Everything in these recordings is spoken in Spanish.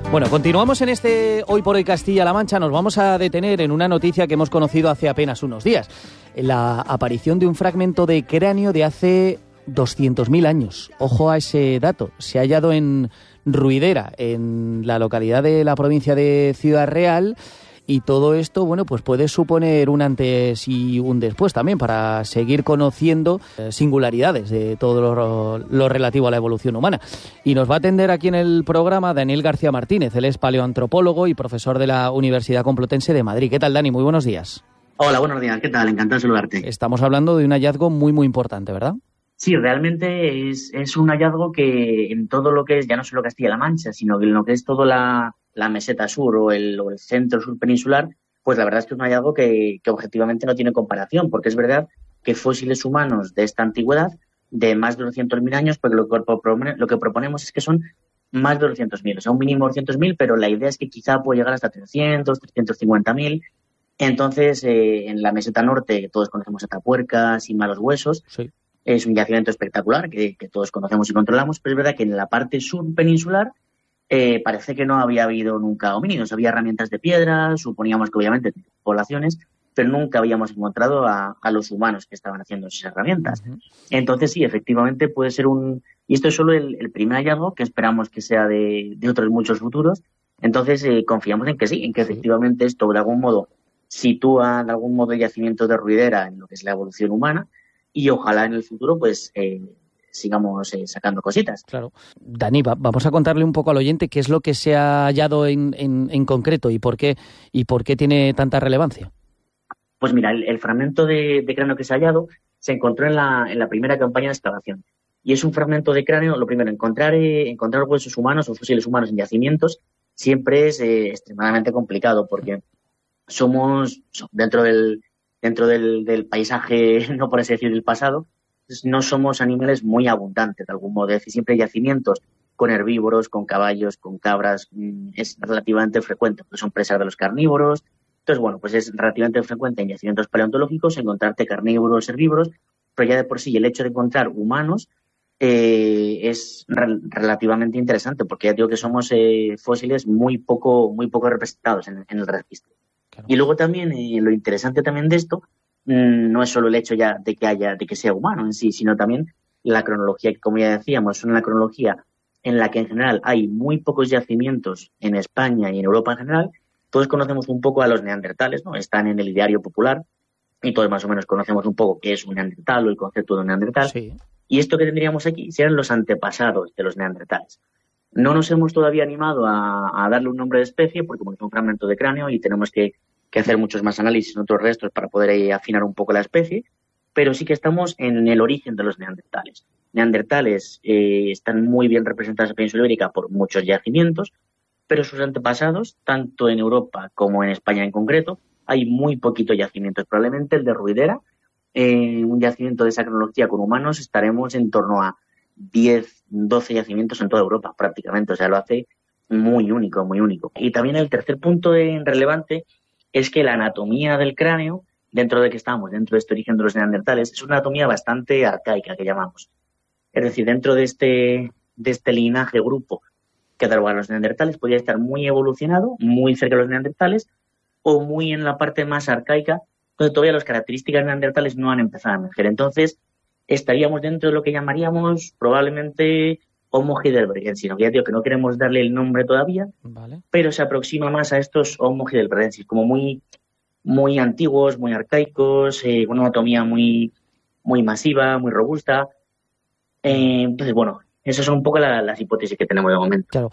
Bueno, continuamos en este Hoy por Hoy Castilla-La Mancha. Nos vamos a detener en una noticia que hemos conocido hace apenas unos días. La aparición de un fragmento de cráneo de hace 200.000 años. Ojo a ese dato. Se ha hallado en Ruidera, en la localidad de la provincia de Ciudad Real. Y todo esto, bueno, pues puede suponer un antes y un después también para seguir conociendo singularidades de todo lo relativo a la evolución humana. Y nos va a atender aquí en el programa Daniel García Martínez. Él es paleoantropólogo y profesor de la Universidad Complutense de Madrid. ¿Qué tal, Dani? Muy buenos días. Hola, buenos días. ¿Qué tal? Encantado de saludarte. Estamos hablando de un hallazgo muy, muy importante, ¿verdad? Sí, realmente es un hallazgo que en todo lo que es, ya no solo Castilla-La Mancha, sino que en lo que es toda la meseta sur o el centro sur peninsular, pues la verdad es que es un hallazgo que objetivamente no tiene comparación, porque es verdad que fósiles humanos de esta antigüedad, de más de 200.000 años, porque lo que proponemos es que son más de 200.000, o sea, un mínimo de 200.000, pero la idea es que quizá puede llegar hasta 300, 350.000. Entonces, en la meseta norte, todos conocemos Atapuercas y Malos Huesos, sí. Es un yacimiento espectacular que todos conocemos y controlamos, pero es verdad que en la parte sur peninsular parece que no había habido nunca homínidos. Había herramientas de piedra, suponíamos que obviamente poblaciones, pero nunca habíamos encontrado a los humanos que estaban haciendo esas herramientas. Uh-huh. Entonces sí, efectivamente puede ser y esto es solo el primer hallazgo, que esperamos que sea de otros muchos futuros. Entonces confiamos en que sí, en que efectivamente esto de algún modo sitúa de algún modo el yacimiento de Ruidera en lo que es la evolución humana, y ojalá en el futuro pues sigamos sacando cositas. Claro. Dani, vamos a contarle un poco al oyente qué es lo que se ha hallado en concreto y por qué tiene tanta relevancia. Pues mira, el fragmento de cráneo que se ha hallado se encontró en la primera campaña de excavación. Y es un fragmento de cráneo, lo primero, encontrar huesos humanos o fósiles humanos en yacimientos siempre es extremadamente complicado, porque somos dentro del paisaje, no por así decir, del pasado, no somos animales muy abundantes de algún modo. Es decir, siempre hay yacimientos con herbívoros, con caballos, con cabras, es relativamente frecuente, porque son presas de los carnívoros. Entonces, bueno, pues es relativamente frecuente en yacimientos paleontológicos encontrarte carnívoros, herbívoros, pero ya de por sí el hecho de encontrar humanos es relativamente interesante, porque ya digo que somos fósiles muy poco representados en el registro. Claro. Y luego también, lo interesante también de esto, no es solo el hecho ya de que sea humano en sí, sino también la cronología, que como ya decíamos, es una cronología en la que en general hay muy pocos yacimientos en España y en Europa en general. Todos conocemos un poco a los neandertales, ¿no? Están en el ideario popular y todos más o menos conocemos un poco qué es un neandertal o el concepto de un neandertal. Sí. Y esto que tendríamos aquí serían los antepasados de los neandertales. No nos hemos todavía animado a darle un nombre de especie, porque es un fragmento de cráneo y tenemos que hacer muchos más análisis en otros restos para poder afinar un poco la especie, pero sí que estamos en el origen de los neandertales. Neandertales están muy bien representados en la península ibérica por muchos yacimientos, pero sus antepasados, tanto en Europa como en España en concreto, hay muy poquitos yacimientos. Probablemente el de Ruidera, un yacimiento de esa cronología con humanos, estaremos en torno a 10, 12 yacimientos en toda Europa prácticamente, o sea, lo hace muy único, muy único. Y también el tercer punto relevante es que la anatomía del cráneo, dentro de que estamos, dentro de este origen de los neandertales, es una anatomía bastante arcaica, que llamamos. Es decir, dentro de este linaje grupo que da lugar a los neandertales, podría estar muy evolucionado, muy cerca de los neandertales, o muy en la parte más arcaica, donde todavía las características neandertales no han empezado a emerger. Entonces, estaríamos dentro de lo que llamaríamos probablemente Homo heidelbergensis, que ya digo que no queremos darle el nombre todavía, vale, pero se aproxima más a estos Homo heidelbergensis, como muy, muy antiguos, muy arcaicos, una anatomía muy, muy masiva, muy robusta. Entonces, bueno, esas son un poco las hipótesis que tenemos de momento. Claro.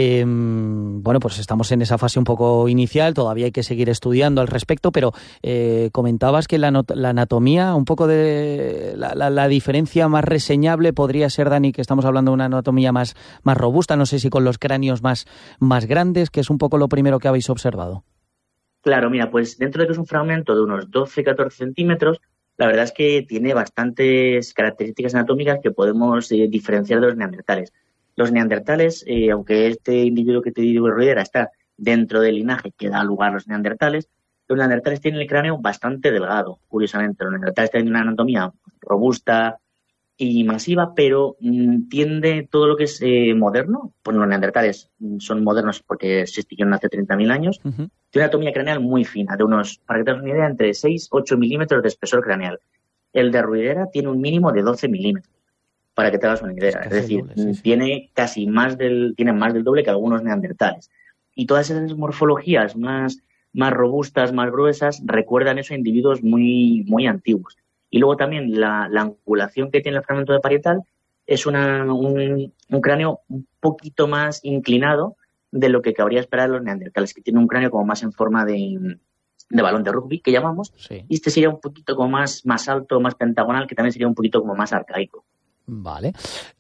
Bueno, pues estamos en esa fase un poco inicial, todavía hay que seguir estudiando al respecto, pero comentabas que la anatomía, un poco de la diferencia más reseñable podría ser, Dani, que estamos hablando de una anatomía más robusta, no sé si con los cráneos más grandes, que es un poco lo primero que habéis observado. Claro, mira, pues dentro de que es un fragmento de unos 12-14 centímetros, la verdad es que tiene bastantes características anatómicas que podemos diferenciar de los neandertales. Los neandertales, aunque este individuo que te digo, Ruidera, está dentro del linaje que da lugar a los neandertales tienen el cráneo bastante delgado, curiosamente. Los neandertales tienen una anatomía robusta, y masiva, pero tiende todo lo que es moderno, pues los neandertales son modernos porque se extinguieron hace 30.000 años, tiene una anatomía craneal muy fina, de unos, para que te hagas una idea, entre 6-8 milímetros de espesor craneal. El de Ruidera tiene un mínimo de 12 milímetros, para que te hagas una idea. Es decir, doble, sí. Tiene más del doble que algunos neandertales. Y todas esas morfologías más robustas, más gruesas, recuerdan eso a individuos muy, muy antiguos. Y luego también la angulación que tiene el fragmento de parietal es un cráneo un poquito más inclinado de lo que cabría esperar de los neandertales, que tiene un cráneo como más en forma de balón de rugby, que llamamos, sí. Y este sería un poquito como más alto, más pentagonal, que también sería un poquito como más arcaico. Vale.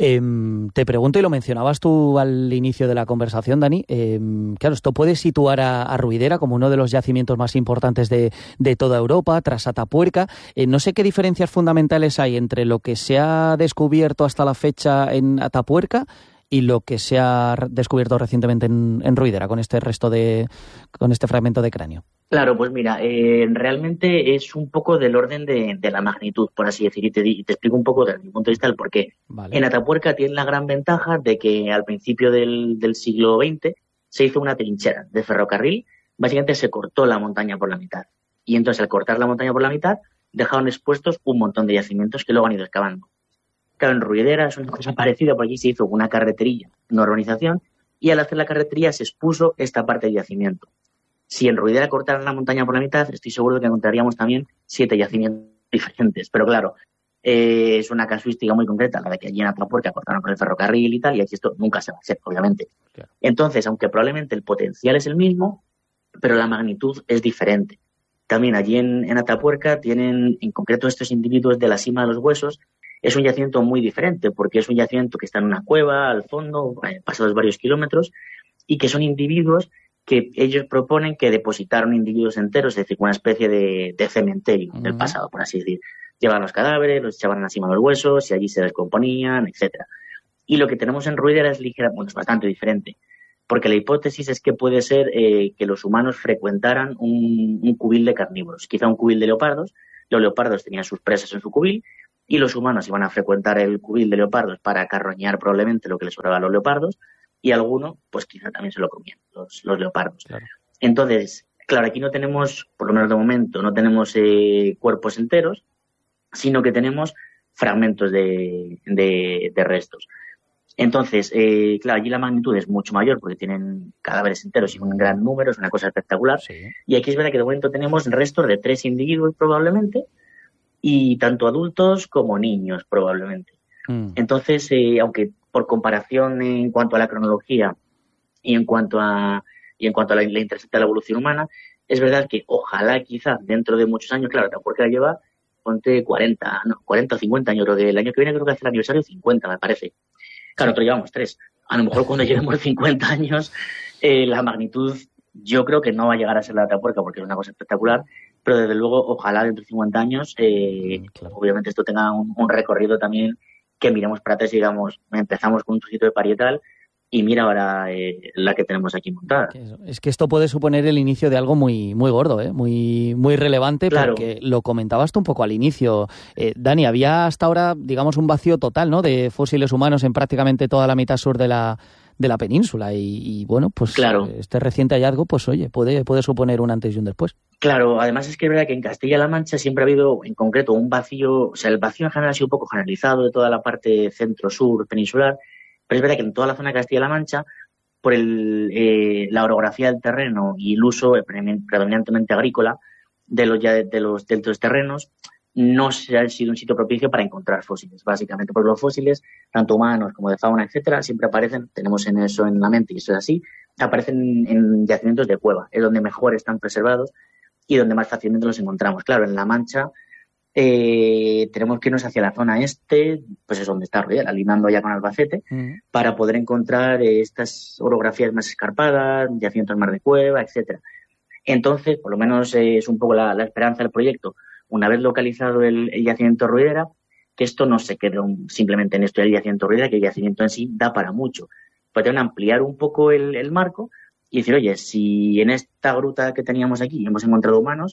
Te pregunto, y lo mencionabas tú al inicio de la conversación, Dani, claro, esto puede situar a Ruidera como uno de los yacimientos más importantes de toda Europa, tras Atapuerca. No sé qué diferencias fundamentales hay entre lo que se ha descubierto hasta la fecha en Atapuerca y lo que se ha descubierto recientemente en Ruidera, con este fragmento de cráneo. Claro, pues mira, realmente es un poco del orden de la magnitud, por así decir, y te explico un poco desde mi punto de vista el porqué. Vale. En Atapuerca tiene la gran ventaja de que al principio del siglo XX se hizo una trinchera de ferrocarril, básicamente se cortó la montaña por la mitad. Y entonces al cortar la montaña por la mitad, dejaron expuestos un montón de yacimientos que luego han ido excavando. Claro, en Ruidera es una cosa parecida, por aquí se hizo una carretería, una urbanización, y al hacer la carretería se expuso esta parte del yacimiento. Si en Ruidera cortaran la montaña por la mitad, estoy seguro de que encontraríamos también 7 yacimientos diferentes. Pero claro, es una casuística muy concreta, la de que allí en Atapuerca cortaron con el ferrocarril y tal, y aquí esto nunca se va a hacer, obviamente. Claro. Entonces, aunque probablemente el potencial es el mismo, pero la magnitud es diferente. También allí en Atapuerca tienen, en concreto estos individuos de la cima de los huesos, es un yacimiento muy diferente, porque es un yacimiento que está en una cueva, al fondo, pasados varios kilómetros, y que son individuos que ellos proponen que depositaron individuos enteros, es decir, una especie de cementerio del pasado, por así decir. Llevaban los cadáveres, los echaban encima de los huesos y allí se descomponían, etcétera. Y lo que tenemos en Ruidera es es bastante diferente, porque la hipótesis es que puede ser que los humanos frecuentaran un cubil de carnívoros, quizá un cubil de leopardos. Los leopardos tenían sus presas en su cubil y los humanos iban a frecuentar el cubil de leopardos para carroñar probablemente lo que les sobraba a los leopardos, y alguno, pues quizá también se lo comían, los leopardos. Claro. Entonces, claro, aquí no tenemos, por lo menos de momento, no tenemos cuerpos enteros, sino que tenemos fragmentos de restos. Entonces, claro, allí la magnitud es mucho mayor porque tienen cadáveres enteros y un gran número, es una cosa espectacular. Sí. Y aquí es verdad que de momento tenemos restos de 3 individuos probablemente, y tanto adultos como niños probablemente. Entonces, aunque por comparación en cuanto a la cronología y en cuanto a la intersecta de la evolución humana, es verdad que ojalá quizá dentro de muchos años, claro, porque lleva, ponte 40 o 50 años, creo que el año que viene creo que hace el aniversario 50, me parece. Claro, nosotros llevamos 3. A lo mejor cuando lleguemos 50 años, la magnitud yo creo que no va a llegar a ser la de Atapuerca porque es una cosa espectacular, pero desde luego ojalá dentro de 50 años, claro, obviamente esto tenga un recorrido también, que miremos para atrás y digamos, empezamos con un trocito de parietal y mira ahora la que tenemos aquí montada. Es que esto puede suponer el inicio de algo muy, muy gordo, muy, muy relevante, claro. Porque lo comentabas tú un poco al inicio. Dani, había hasta ahora, digamos, un vacío total, ¿no?, de fósiles humanos en prácticamente toda la mitad sur de la península y bueno, pues claro, este reciente hallazgo, pues oye, puede suponer un antes y un después. Claro, además es que es verdad que en Castilla-La Mancha siempre ha habido, en concreto, un vacío, o sea, el vacío en general ha sido un poco generalizado de toda la parte centro-sur peninsular, pero es verdad que en toda la zona de Castilla-La Mancha, por la orografía del terreno y el uso predominantemente agrícola de los terrenos, no se ha sido un sitio propicio para encontrar fósiles, básicamente, porque los fósiles, tanto humanos como de fauna, etcétera, siempre aparecen, tenemos en eso en la mente y eso es así, aparecen en yacimientos de cueva, es donde mejor están preservados y donde más fácilmente los encontramos. Claro, en La Mancha tenemos que irnos hacia la zona este, pues es donde está Ruidera, alineando ya con Albacete, para poder encontrar estas orografías más escarpadas, yacimientos más de cueva, etcétera. Entonces, por lo menos es un poco la esperanza del proyecto, una vez localizado el yacimiento Ruidera, que esto no se quede simplemente en esto del yacimiento Ruidera, que el yacimiento en sí da para mucho. Pueden ampliar un poco el marco y decir, oye, si en esta gruta que teníamos aquí hemos encontrado humanos,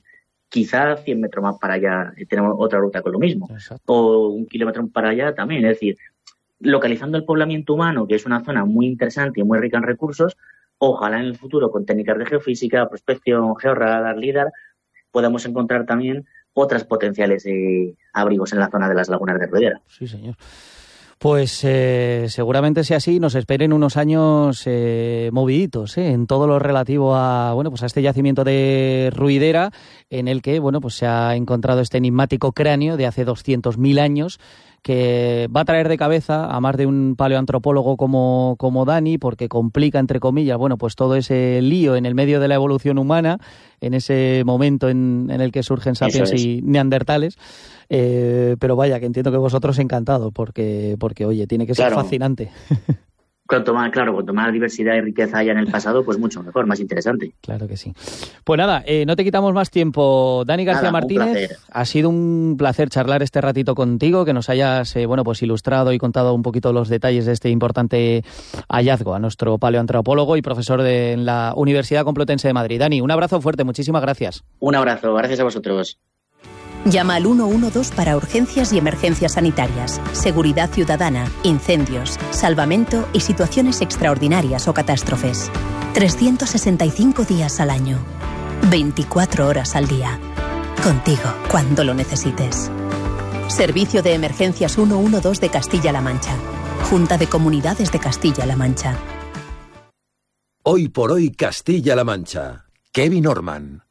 quizá 100 metros más para allá tenemos otra ruta con lo mismo. Exacto. O 1 kilómetro para allá también. Es decir, localizando el poblamiento humano, que es una zona muy interesante y muy rica en recursos, ojalá en el futuro con técnicas de geofísica, prospección, georradar, lidar, podamos encontrar también otras potenciales abrigos en la zona de las lagunas de Ruidera. Sí, señor. Pues seguramente sea así, nos esperen unos años moviditos en todo lo relativo a pues a este yacimiento de Ruidera, en el que pues se ha encontrado este enigmático cráneo de hace 200.000 años, que va a traer de cabeza a más de un paleoantropólogo como Dani, porque complica, entre comillas, pues todo ese lío en el medio de la evolución humana, en ese momento en el que surgen sapiens y neandertales. Pero vaya, que entiendo que vosotros encantados, porque oye, tiene que ser fascinante. Cuanto más diversidad y riqueza haya en el pasado, pues mucho mejor, más interesante. Claro que sí. Pues nada, no te quitamos más tiempo. Dani García Martínez, ha sido un placer charlar este ratito contigo, que nos hayas pues ilustrado y contado un poquito los detalles de este importante hallazgo a nuestro paleoantropólogo y profesor en la Universidad Complutense de Madrid. Dani, un abrazo fuerte, muchísimas gracias. Un abrazo, gracias a vosotros. Llama al 112 para urgencias y emergencias sanitarias, seguridad ciudadana, incendios, salvamento y situaciones extraordinarias o catástrofes. 365 días al año, 24 horas al día. Contigo cuando lo necesites. Servicio de Emergencias 112 de Castilla-La Mancha. Junta de Comunidades de Castilla-La Mancha. Hoy por hoy Castilla-La Mancha. Kevin Orman.